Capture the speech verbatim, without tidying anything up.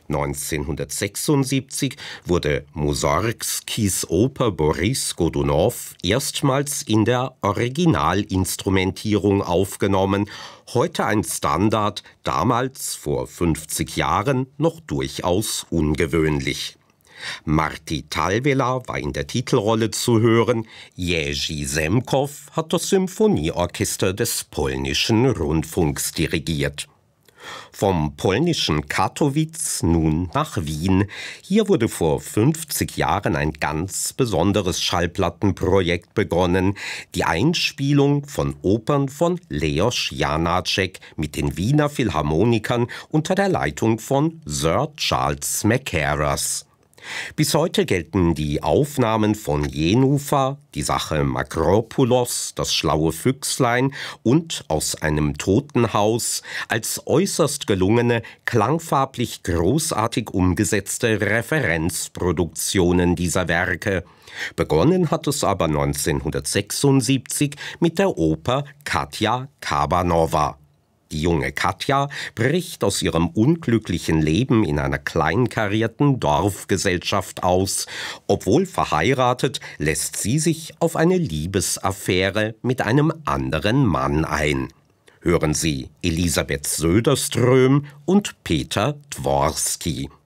neunzehnhundertsechsundsiebzig wurde Mussorgskis Oper Boris Godunow erstmals in der Originalinstrumentierung aufgenommen, heute ein Standard, damals vor fünfzig Jahren noch durchaus ungewöhnlich. Martti Talvela war in der Titelrolle zu hören, Jerzy Semkow hat das Symphonieorchester des polnischen Rundfunks dirigiert. Vom polnischen Katowice nun nach Wien. Hier wurde vor fünfzig Jahren ein ganz besonderes Schallplattenprojekt begonnen, die Einspielung von Opern von Leos Janáček mit den Wiener Philharmonikern unter der Leitung von Sir Charles Mackerras. Bis heute gelten die Aufnahmen von Jenůfa, die Sache Makropoulos, das schlaue Füchslein und Aus einem Totenhaus als äußerst gelungene, klangfarblich großartig umgesetzte Referenzproduktionen dieser Werke. Begonnen hat es aber neunzehnhundertsechsundsiebzig mit der Oper Katja Kabanova. Die junge Katja bricht aus ihrem unglücklichen Leben in einer kleinkarierten Dorfgesellschaft aus. Obwohl verheiratet, lässt sie sich auf eine Liebesaffäre mit einem anderen Mann ein. Hören Sie Elisabeth Söderström und Peter Dworsky.